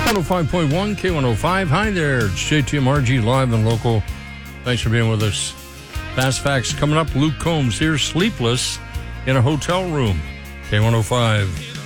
105.1 K105. Hi there. It's JTMRG live and local. Thanks for being with us. Fast Facts coming up. Luke Combs here, sleepless in a hotel room. K105.